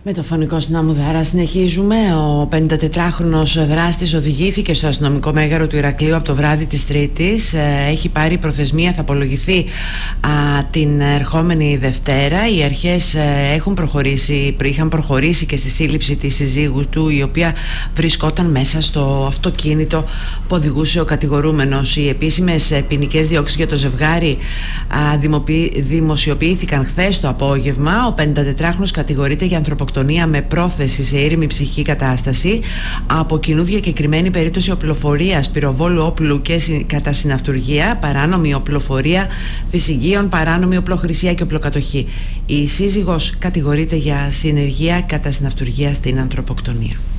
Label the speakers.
Speaker 1: Με το φωνικό συνάμου Δάρα συνεχίζουμε. Ο 54χρονος δράστης οδηγήθηκε στο αστυνομικό μέγαρο του Ηρακλείου από το βράδυ της Τρίτης. Έχει πάρει προθεσμία, θα απολογηθεί την ερχόμενη Δευτέρα. Οι αρχές είχαν προχωρήσει και στη σύλληψη της συζύγου του, η οποία βρισκόταν μέσα στο αυτοκίνητο που οδηγούσε ο κατηγορούμενος. Οι επίσημες ποινικές διώξεις για το ζευγάρι δημοσιοποιήθηκαν χθες το απόγευμα. Ο 54χρονος κατηγορείται για ανθρωποκτονία με πρόθεση σε ήρεμη ψυχική κατάσταση, από κοινού διακεκριμένη περίπτωση οπλοφορίας πυροβόλου όπλου και κατά συναυτουργία, παράνομη οπλοφορία φυσικίων, παράνομη οπλοχρησία και οπλοκατοχή. Η σύζυγος κατηγορείται για συνεργεία κατά συναυτουργία στην ανθρωποκτονία.